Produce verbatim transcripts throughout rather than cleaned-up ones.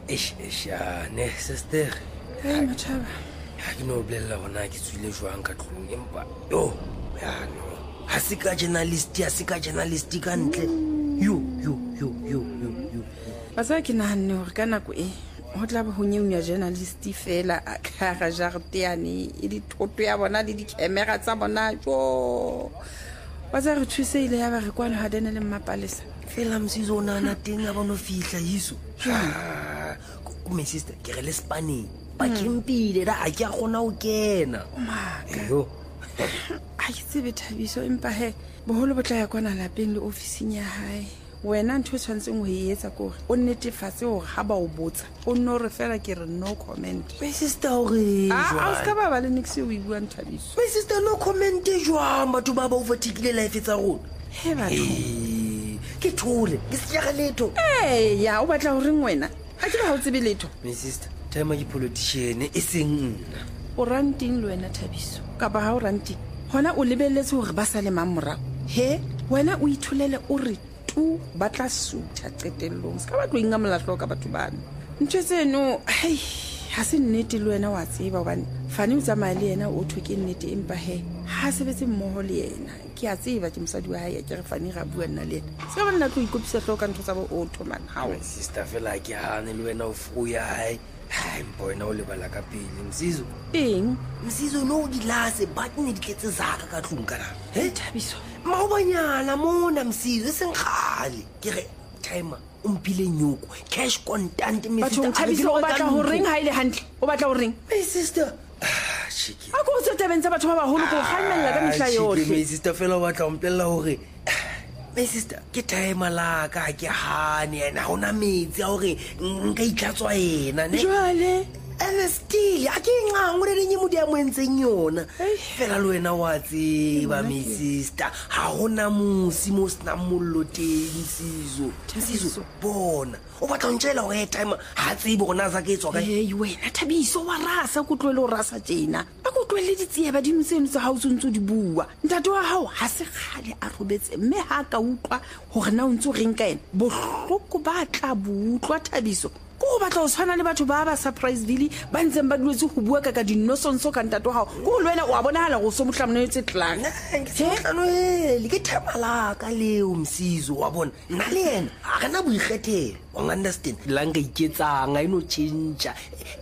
Eish, eish, ah, ne, sister. Hey, Machaba. Ha ke no bolella hona ke tswile jwang ka tlong empa yo ya no ha se ka journalist ya se ka journalist ka ntle yo yo yo yo yo yo Batsa ke nahanne hore ka nako e ho tla ba ho nyeunya journalist fela a ka ga jarte yane e di thoto ya bona le di camera tsa bona jo batsa re thuseile ya ba re kwana ha dene le mmapalesa fela msizo nana teng a bona fihla yiso ku me sister ke re le Spanish ba kempile da a ke a gona o kena yo a ke tsebe Thabiso empa he boholo botla ya kwana lapeng le ofising ya hae wena ntho tshwantseng ho etsa gore o netefatse hore ha ba o botsa o no re fela ke re no comment my sister hore a ska ba ba le nix o ibua Thabiso my sister no comment jwang batho ba ba overtikile life tsa rona he batho ke thole ke sejara letho eh ya o batla hore ngwena a ke ba ho tsebe letho my sister time ke politician e seng nna o ranting le wena Thabiso ka ba ha o ranting hona o lebelletse hore ba sa le mamorao he wena o ithulele o re tu batla sutha qetellong ska ba tlo inga molahlo ka batho bana ntse tseno hey ha se nnete le wena wa tseba hobane fane o tsamaya le yena o thwe ke nnete empa he ha sebetse mmoho le yena ke a tseba ke mosadi wa hae ke re fane ra bua nna le yena ska ba nna tlo ikopisa hloka ntho tsa bo auto man how sister fela ke hane le wena o fu ya hae hayi mbona o lebala ka pele msizo eng msizo no di lase but ne di tletse zaka ka tlung kana he Thabiso maobanyana mona msizo e seng khale ke re timer umpile nyoko cash contant me sister Thabiso o batla ho ring ha ile hantle o batla ho ring my sister shiki a go tse benza batho ba baholo go kgannela ka mehla yohle my sister fela o batla o mpella hore my sister ke timer la ka ke hane ena hona metsi a hore nka itlatswa ena ne jwale ene still a ke ngango le renye modi a moentseng yona fela le wena wa tseba my sister ha hona musi mo sna mollo teng sizo sizo bona o batla ntshela hore time ha tsebe gona za ke tswa ka hey wena Thabiso wa rasa go tlwele o rasa tjena ba go tlwele ditsie ba dimseno tsa ha o tsontso di bua ntate wa hao ha se khale a robetse mme ha ka utlwa hore na o ntse o reng ka ena bohloko ba tla butlwa Thabiso go batla o tshwana le batho ba ba surprise dili ba ntseng ba duetse go bua ka ka dinosonso ka ntate wa hao go lwena o a bonahala go so mohlamonetse tlang ke tlano hele ke thamala ka leo msizo wa bona nna le yena a kana boikgethelo o understand langa iketsang a ino change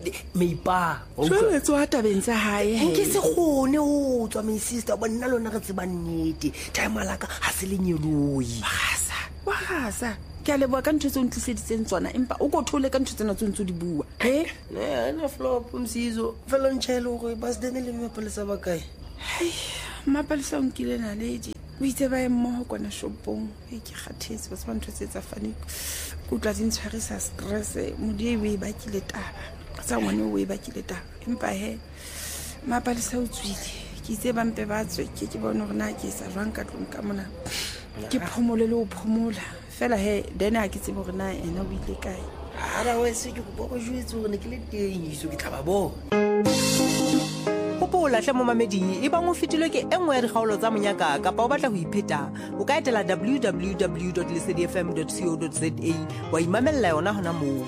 meipa o tshwanetse wa tabeng tsa hae ke se gone o tswa my sister ba nna lona re tseba nnete thamala ka ha se le nyeloi wasa wasa ke a leboa ka ntho tse o ntliseditseng tsona empa o ko thole ka ntho tsena tse ntse di bua he ne na flop msizo fela ntshelo gore ba se dene le mapalesa ba kae hey mapalesa o nkile na ledi o itse ba emmo go kona shopong e ke kgathetse ba se ba ntho tse tsa fane go tla dintse re sa stress modi e ba ke le taba tsa ngwane o e ba ke le taba empa he mapalesa o tswile ke itse ba mpe ba tswe ke ke bona gore na ke sa jwang ka tlong ka mona ke phomole le o phomola fela he dena a ke tsebe gore na ena o ile kae ara we se ke go bo jwetse gore ne ke le teng iso ke tla ba bo Hopola hle mo mamedi e bang o fitilwe ke enngwe ya dikgaolo tsa monyaka kapa o batla ho ipheta o ka etela w w w dot lesedi f m dot co dot za wa imamella yona hona moo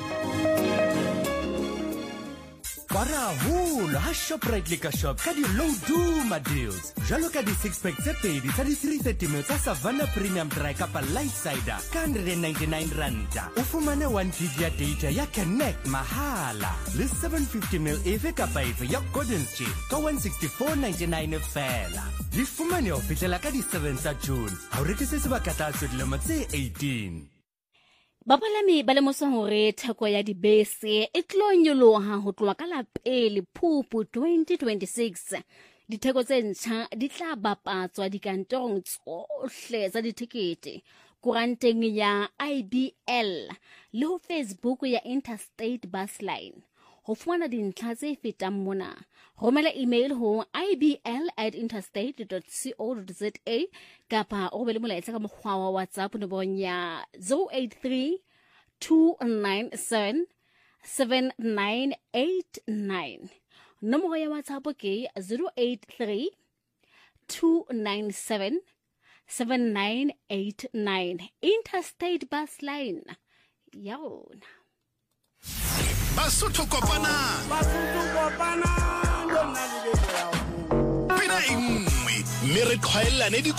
Para holo ha Shoprite le ka shop ka di low duma deals. Jalo ka di six pack tse pedi tsa di three thirty ml tsa Savannah Premium Dry kapa Light Cider ka one hundred ninety-nine ranta. O fumane one gig ya data ya Connect mahala. Le seven fifty ml efe kapa efe ya Golden Chip ka one sixty-four ninety-nine fela. Di fumane o fitlela ka di seven tsa June. Ha o rekise sebaka tsa dilemo tse eighteen. Bapalami ba lemosa hore theko ya dibese e tlo nyoloha ho tloha ka la pele Phupu twenty twenty-six. Ditheko tse ntjha di tla bapatswa dikantorong tsohle tsa ditikete, kuranteng ya I B L le ho Facebook ya Interstate Bus Line. Ho fumana dintlha tse fetang mona, romela email ho I B L at interstate dot co dot za kapa o be le molaetsa ka mokgwa wa WhatsApp nomorong ya zero eight three two nine seven seven nine eight nine. Nomoro ya WhatsApp ke zero eight three two nine seven seven nine eight nine. Interstate Bus Line. Yona. Basotho kopana pina e nngwe mme re tlhaelane